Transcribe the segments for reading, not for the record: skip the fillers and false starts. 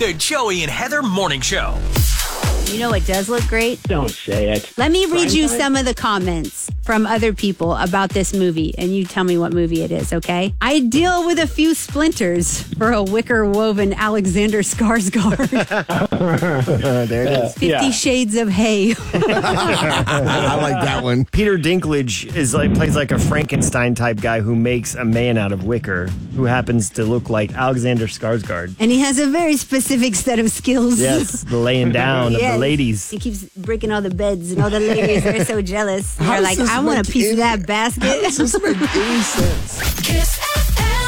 The Joey and Heather Morning Show. You know what does look great? Don't say it. Let me read you some of the comments from other people about this movie, and you tell me what movie it is, okay? I deal with a few splinters for a wicker-woven Alexander Skarsgård. There it is. 50 Shades of Hay. I like that one. Peter Dinklage plays like a Frankenstein type guy who makes a man out of wicker who happens to look like Alexander Skarsgård. And he has a very specific set of skills. Yes, the laying down of the ladies. He keeps breaking all the beds, and all the ladies are so jealous. They're like, I want a piece of that basket. How does this make any sense? Kiss FM.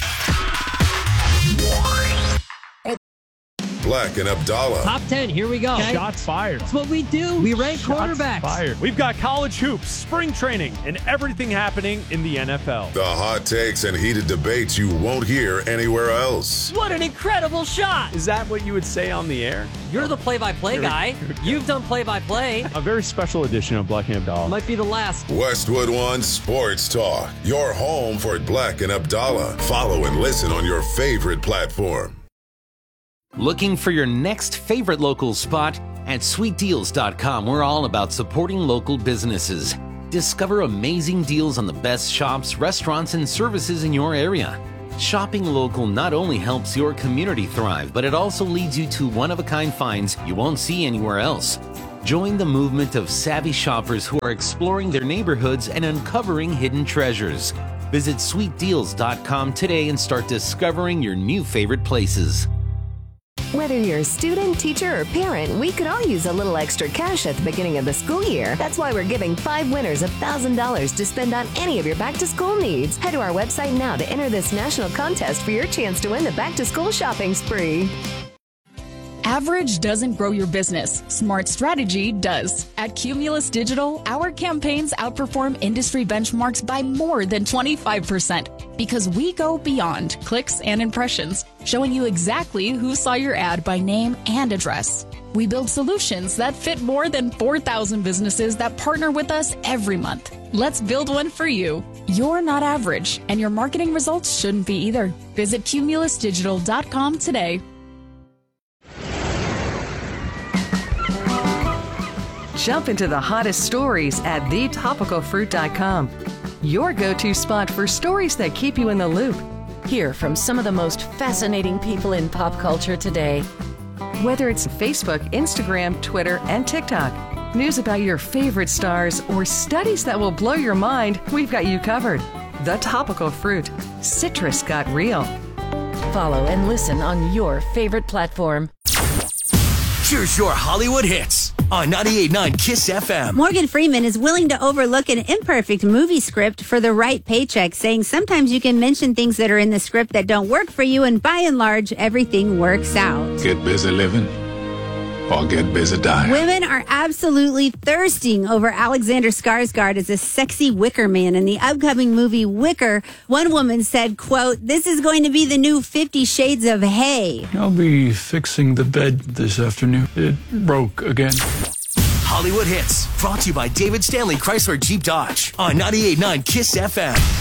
Black and Abdallah. Top 10, here we go. Okay. Shots fired. That's what we do. We rank quarterbacks. Fired. We've got college hoops, spring training, and everything happening in the NFL. The hot takes and heated debates you won't hear anywhere else. What an incredible shot. Is that what you would say on the air? You're the play-by-play guy. You've done play-by-play. A very special edition of Black and Abdallah. Might be the last. Westwood One Sports Talk. Your home for Black and Abdallah. Follow and listen on your favorite platform. Looking for your next favorite local spot? At sweetdeals.com, we're all about supporting local businesses. Discover amazing deals on the best shops, restaurants, and services in your area. Shopping local not only helps your community thrive, but it also leads you to one-of-a-kind finds you won't see anywhere else. Join the movement of savvy shoppers who are exploring their neighborhoods and uncovering hidden treasures. Visit sweetdeals.com today and start discovering your new favorite places. Whether you're a student, teacher, or parent, we could all use a little extra cash at the beginning of the school year. That's why we're giving 5 winners $1,000 to spend on any of your back-to-school needs. Head to our website now to enter this national contest for your chance to win the back-to-school shopping spree. Average doesn't grow your business. Smart strategy does. At Cumulus Digital, our campaigns outperform industry benchmarks by more than 25% because we go beyond clicks and impressions, showing you exactly who saw your ad by name and address. We build solutions that fit more than 4,000 businesses that partner with us every month. Let's build one for you. You're not average, and your marketing results shouldn't be either. Visit cumulusdigital.com today. Jump into the hottest stories at thetopicalfruit.com. Your go-to spot for stories that keep you in the loop. Hear from some of the most fascinating people in pop culture today. Whether it's Facebook, Instagram, Twitter, and TikTok, news about your favorite stars, or studies that will blow your mind, we've got you covered. The Topical Fruit. Citrus got real. Follow and listen on your favorite platform. Here's your Hollywood hits on 98.9 Kiss FM. Morgan Freeman is willing to overlook an imperfect movie script for the right paycheck, saying sometimes you can mention things that are in the script that don't work for you, and by and large, everything works out. Get busy living or get busy dying. Women are absolutely thirsting over Alexander Skarsgård as a sexy wicker man in the upcoming movie Wicker. One woman said, quote, "This is going to be the new 50 Shades of Hay." I'll be fixing the bed this afternoon. It broke again. Hollywood hits brought to you by David Stanley Chrysler Jeep Dodge on 98.9 Kiss FM.